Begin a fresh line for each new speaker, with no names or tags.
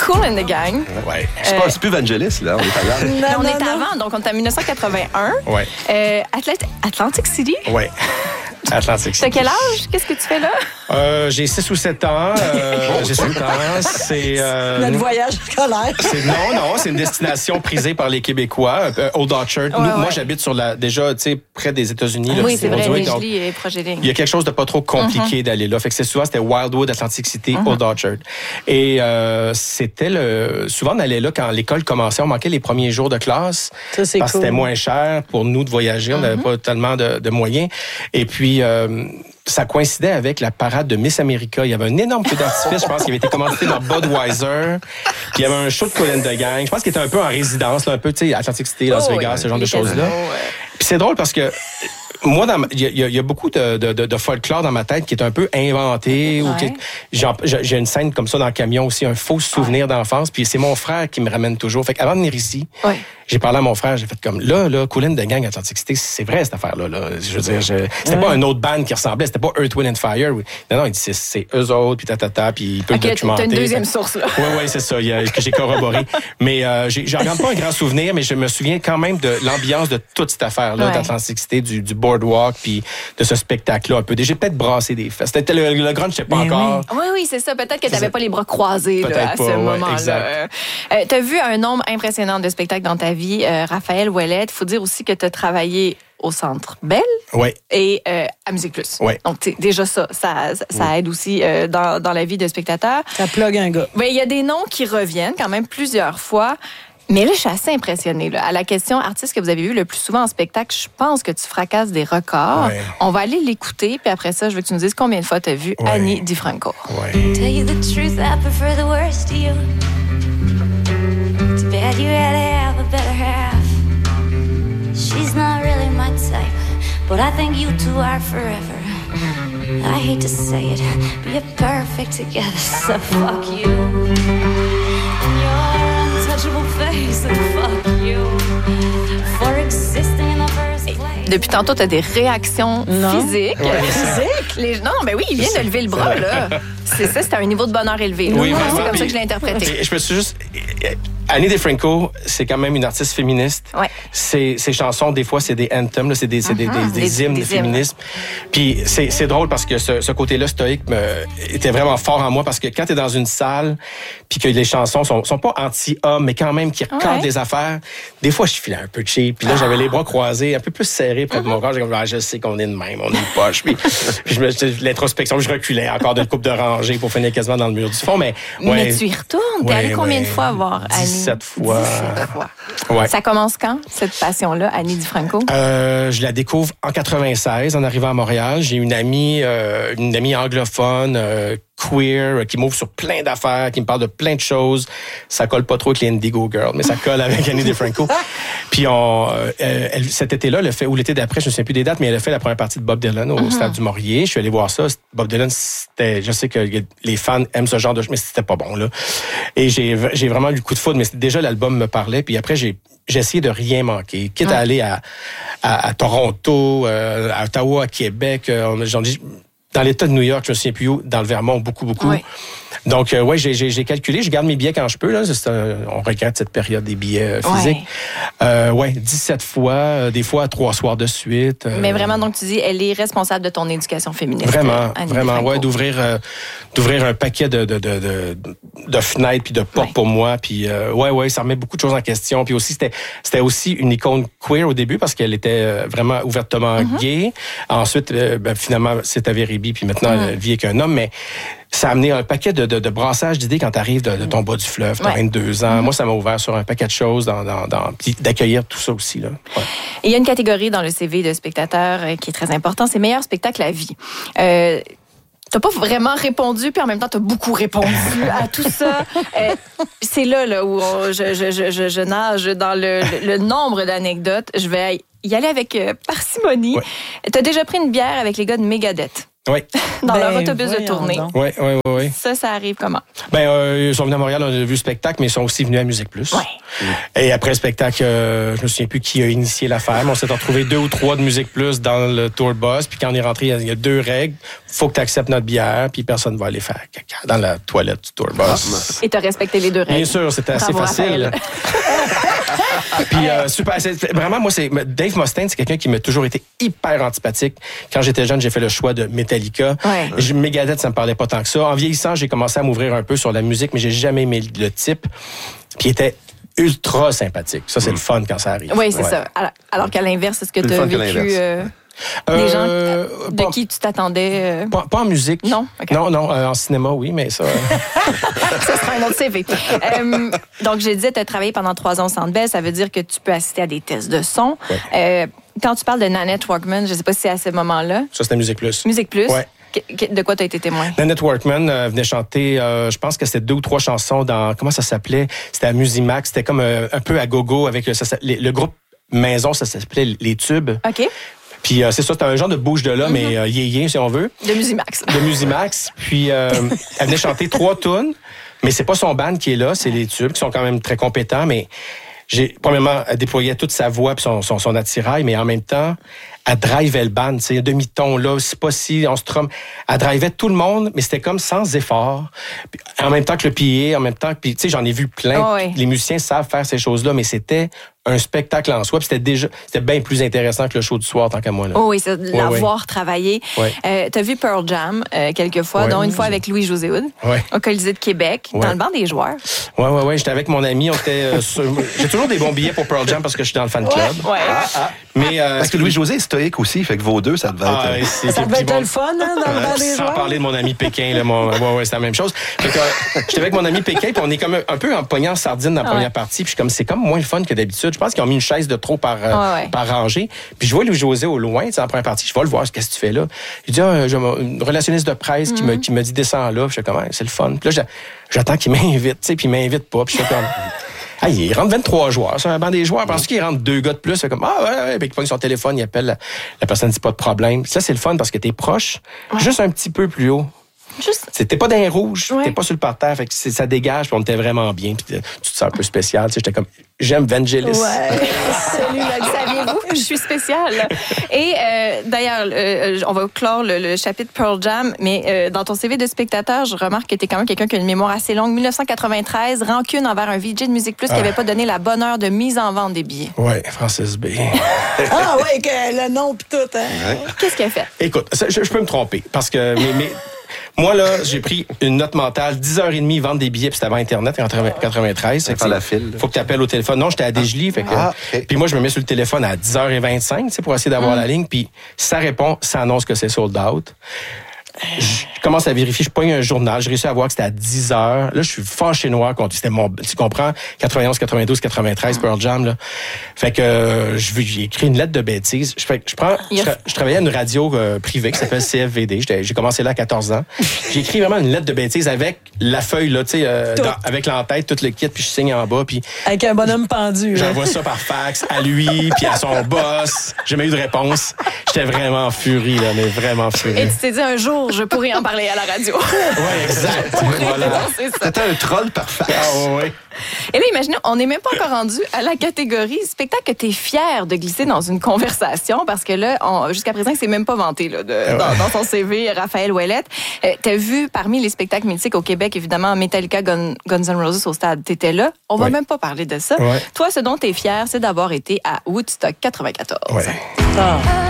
Kool and the Gang.
Ouais. C'est plus Vangelis, là. On est avant.
On est avant, donc on est en 1981.
Ouais.
Atlantic City.
Ouais. Atlantic City.
T'as quel âge? Qu'est-ce que tu fais là?
J'ai 6 ou 7 ans. J'ai 7 ans. C'est...
Notre voyage scolaire.
Non, c'est une destination prisée par les Québécois. Old Orchard. Moi, j'habite déjà, près des États-Unis.
Oui, c'est vrai,
donc,
Ridgely et proche des lignes.
il y a quelque chose de pas trop compliqué d'aller là. Fait que c'était Wildwood, Atlantic City, Old Orchard. Et souvent, on allait là quand l'école commençait. On manquait les premiers jours de classe.
Ça, c'est
parce que c'était moins cher pour nous de voyager. On n'avait pas tellement de moyens. Et puis, ça coïncidait avec la parade de Miss America. Il y avait un énorme feu d'artifice, je pense, qui avait été commandité par Budweiser. Puis il y avait un show de Kool and the Gang. Je pense qu'il était un peu en résidence, là, un peu, tu sais, Atlantic City, Las Vegas, ce genre de choses-là. Puis c'est drôle parce que moi, il y a beaucoup de folklore dans ma tête qui est un peu inventé. J'ai une scène comme ça dans le camion aussi, un faux souvenir d'enfance. Puis c'est mon frère qui me ramène toujours. Fait qu'avant de venir ici, j'ai parlé à mon frère, j'ai fait comme là, Kool and the Gang, Atlantic City, c'est vrai cette affaire-là. Je veux dire, c'était pas un autre band qui ressemblait, c'était pas Earth, Wind and Fire. Non, il dit c'est eux autres, puis puis il peut le documenter.
T'as une deuxième source, là.
Oui, c'est ça, que j'ai corroboré. Mais j'en garde pas un grand souvenir, mais je me souviens quand même de l'ambiance de toute cette affaire-là, d'Atlantic City, du boardwalk, puis de ce spectacle-là un peu. J'ai peut-être brassé des fesses. C'était le grunge, je sais pas encore.
Oui, c'est ça. Peut-être que t'avais pas les bras croisés à ce moment-là. T'as vu un nombre impressionnant de spectacles dans ta vie, Raphaël Ouellet. Il faut dire aussi que tu as travaillé au Centre Bell et à Musique Plus.
Ouais.
Donc, déjà ça aide aussi dans la vie de spectateur.
Ça plug un gars.
Il y a des noms qui reviennent quand même plusieurs fois. Mais là, je suis assez impressionnée. Là. À la question artiste que vous avez vu le plus souvent en spectacle, je pense que tu fracasses des records.
Ouais.
On va aller l'écouter, puis après ça, je veux que tu nous dises combien de fois tu as vu Annie DiFranco.
Ouais.
Tell you the truth, I prefer the worst to you. Too bad you really have a better half. She's not really my type, but I think you two are forever. I hate to say it, but you're perfect together, so fuck you. Your untouchable face, and fuck you for existing in the first place.
Depuis tantôt, tu as des réactions physiques.
Physiques?
Non, mais oui, il vient de lever le bras, là. C'est ça, c'était un niveau de bonheur élevé. Là.
Oui,
c'est comme ça que je l'ai interprété.
Je me suis juste... Annie DiFranco, c'est quand même une artiste féministe.
Ouais.
Ses chansons, des fois, c'est des anthems, là, c'est des hymnes de féminisme. Puis c'est drôle parce que ce côté-là stoïque était vraiment fort en moi parce que quand t'es dans une salle puis que les chansons sont pas anti-hommes, mais quand même qui recadrent des affaires, des fois, je filais un peu cheap. Puis là, j'avais les bras croisés, un peu plus serrés près de mon corps. J'ai comme, je sais qu'on est de même, on est une poche. Puis l'introspection, je reculais encore d'une coupe de rangée pour finir quasiment dans le mur du fond. Mais
tu y retournes. T'es allé combien de fois voir Annie?
17 fois.
17 fois.
Ouais.
Ça commence quand, cette passion-là, Annie DiFranco?
Je la découvre en 96, en arrivant à Montréal. J'ai une amie anglophone, queer, qui m'ouvre sur plein d'affaires, qui me parle de plein de choses. Ça colle pas trop avec les Indigo Girls, mais ça colle avec Annie DiFranco. Puis cet été-là, ou l'été d'après, je ne sais plus des dates, mais elle a fait la première partie de Bob Dylan au Stade du Maurier. Je suis allé voir ça. Bob Dylan, je sais que les fans aiment ce genre de choses, mais c'était pas bon, là. Et j'ai vraiment eu le coup de foudre, mais déjà l'album me parlait. Puis après, j'ai essayé de rien manquer. Quitte à aller à Toronto, à Ottawa, à Québec, dans l'État de New York, je me souviens plus où, dans le Vermont, beaucoup. Oui. Donc, j'ai calculé, je garde mes billets quand je peux. Là, on regarde cette période des billets physiques. 17 fois, des fois 3 soirs de suite.
Mais vraiment, donc tu dis, elle est responsable de ton éducation féministe.
Vraiment, d'ouvrir un paquet de fenêtres puis de portes pour moi. Puis ça remet beaucoup de choses en question. Puis aussi, c'était aussi une icône queer au début parce qu'elle était vraiment ouvertement gay. Ensuite, finalement, c'est avéré bi, puis maintenant, elle vit avec un homme, mais ça a amené un paquet de brassage d'idées quand tu arrives de ton bas du fleuve, tu as 22 ans. Moi, ça m'a ouvert sur un paquet de choses, puis d'accueillir tout ça aussi. Là. Ouais.
Et il y a une catégorie dans le CV de spectateur qui est très important, c'est meilleur spectacle à vie. T'as pas vraiment répondu, puis en même temps, t'as beaucoup répondu à tout ça. C'est là où je nage dans le nombre d'anecdotes. Je vais y aller avec parcimonie. Ouais. T'as déjà pris une bière avec les gars de Megadeth.
Oui.
Dans leur autobus de tournée.
Oui.
Ça arrive comment?
Ils sont venus à Montréal, on a vu le spectacle, mais ils sont aussi venus à Musique Plus.
Oui.
Et après le spectacle, je me souviens plus qui a initié l'affaire, mais on s'est retrouvé 2 ou 3 de Musique Plus dans le tour bus. Puis quand on est rentré, il y a 2 règles. Faut que tu acceptes notre bière, puis personne va aller faire caca dans la toilette du tour bus.
Et tu as respecté les 2 règles.
Bien sûr, c'était assez
Bravo,
facile. Puis super, vraiment, moi, Dave Mustaine, c'est quelqu'un qui m'a toujours été hyper antipathique. Quand j'étais jeune, j'ai fait le choix de Metallica.
Ouais.
Megadeth, ça me parlait pas tant que ça. En vieillissant, j'ai commencé à m'ouvrir un peu sur la musique, mais j'ai jamais aimé le type. Puis il était ultra sympathique. Ça, c'est le fun quand ça arrive.
Oui, c'est ça. Alors qu'à l'inverse, est-ce que tu as vécu des gens de qui tu t'attendais?
Pas en musique.
Non? Okay.
Non, en cinéma, oui, mais ça...
Ça sera un autre CV. Donc, j'ai dit, tu as travaillé pendant 3 ans au Centre Bell. Ça veut dire que tu peux assister à des tests de son.
Ouais.
Quand tu parles de Nanette Workman, je ne sais pas si c'est à ce moment-là.
Ça, c'était Musique Plus.
Musique Plus?
Ouais.
De quoi tu as été témoin?
Nanette Workman venait chanter, je pense que c'était 2 ou 3 chansons dans... Comment ça s'appelait? C'était à Musimax. C'était comme un peu à gogo avec le groupe Maison, ça s'appelait Les Tubes.
OK.
Puis c'est ça, c'était un genre de bouge de là, mais yéyé, si on veut.
De Musimax.
De Musimax. Puis elle venait chanter 3 tunes, mais c'est pas son band qui est là, c'est les Tubes, qui sont quand même très compétents, mais premièrement, elle déployait toute sa voix puis son attirail, mais en même temps, elle drivait le band, tu sais, un demi-ton là, c'est pas si, on se trompe. Elle drivait tout le monde, mais c'était comme sans effort. Puis, en même temps que le PA, en même temps, puis tu sais, j'en ai vu plein.
Oh oui.
Les musiciens savent faire ces choses-là, mais c'était un spectacle en soi, puis c'était bien plus intéressant que le show du soir, tant qu'à moi. Là.
Oh oui, c'est l'avoir travaillé.
Ouais.
Tu as vu Pearl Jam quelques fois, dont une fois avec Louis-José Hood, au Colisée de Québec, dans le banc des joueurs.
Oui. J'étais avec mon ami. J'ai toujours des bons billets pour Pearl Jam parce que je suis dans le fan club.
Ouais.
Mais,
parce que Louis-José est stoïque aussi, fait que vos deux, ça devait être...
Ça devait être le fun, hein, dans le banc des joueurs.
Sans parler de mon ami Pékin, là, c'est la même chose. J'étais avec mon ami Pékin, puis on est comme un peu en pognant en sardine dans la première partie, puis c'est comme moins le fun que d'habitude. Je pense qu'ils ont mis une chaise de trop par rangée. Puis je vois Louis-José au loin, en première partie, je vais le voir, qu'est-ce que tu fais là? Il dit, j'ai un relationniste de presse qui me dit, descends là, puis je suis comme, c'est le fun. Puis là, j'attends qu'il m'invite, tu sais, puis il m'invite pas, puis je suis comme... il rentre 23 joueurs sur un banc des joueurs. Parce qu'il rentre 2 gars de plus. C'est comme, puis il pogne son téléphone, il appelle la personne, dit pas de problème. Ça, c'est le fun parce que t'es proche, juste un petit peu plus haut. T'es pas dans les rouges, t'es pas sur le parterre, fait que ça dégage, puis on était vraiment bien, puis tu te sens un peu spécial. Tu sais, j'étais comme, j'aime Vangelis.
Ouais. Salut, saviez-vous? Je suis spéciale. Et d'ailleurs, on va clore le chapitre Pearl Jam, mais dans ton CV de spectateur, je remarque que tu es quand même quelqu'un qui a une mémoire assez longue. 1993, rancune envers un VJ de Musique Plus qui n'avait pas donné la bonne heure de mise en vente des billets.
Oui, Francis B.
Ah oui, le nom pis tout. Hein?
Qu'est-ce qu'il a fait?
Écoute, je peux me tromper, parce que... Moi, là, j'ai pris une note mentale, 10h30, vendre des billets, puis c'était avant Internet, en 93.
Faire la file.
Faut que tu appelles au téléphone. Non, j'étais à Desjely, fait que... Puis moi, je me mets sur le téléphone à 10h25, tu sais, pour essayer d'avoir la ligne, puis ça répond, ça annonce que c'est sold out. Je commence à vérifier, je pogne un journal, j'ai réussi à voir que c'était à 10h. Là, je suis fâché noir contre c'était tu comprends, 91, 92, 93, Pearl Jam, là. Fait que j'ai écrit une lettre de bêtises. Je travaillais à une radio privée qui s'appelle CFVD. J'ai commencé là à 14 ans. J'ai écrit vraiment une lettre de bêtises avec la feuille, là, tu sais, avec l'entête, tout le kit, puis je signe en bas, puis...
Avec un bonhomme pendu.
J'envoie ça par fax à lui, puis à son boss. J'ai jamais eu de réponse. J'étais vraiment en furie, là, mais vraiment en furie.
Et tu t'es dit un jour, je pourrais en parler à la radio.
Oui, exact. Voilà.
C'était un troll parfait.
Ah oui.
Et là, imaginez, on n'est même pas encore rendu à la catégorie spectacle que tu es fier de glisser dans une conversation parce que là, jusqu'à présent, c'est même pas vanté là, dans son CV, Raphaël Ouellette. Tu as vu parmi les spectacles mythiques au Québec, évidemment, Metallica, Guns N' Roses au stade. Tu étais là. On va même pas parler de ça.
Ouais.
Toi, ce dont tu es fier, c'est d'avoir été à Woodstock 94.
Ouais.
Ah.